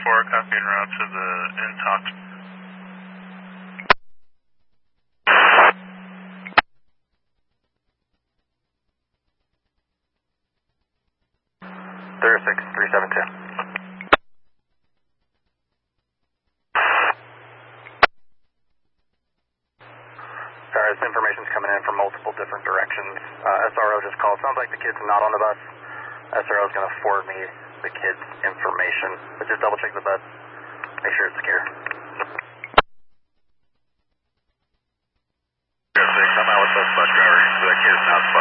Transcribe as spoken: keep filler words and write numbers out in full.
four, copy and route to the Intox. thirty-six, three seven two. Sorry, this information's coming in from multiple different directions. Uh, S R O just called. Sounds like the kid's not on the bus. S R O is going to forward me the kid's information. But just double check the bus. Make sure it's secure. Yes, they come out with the bus driver. The kid is not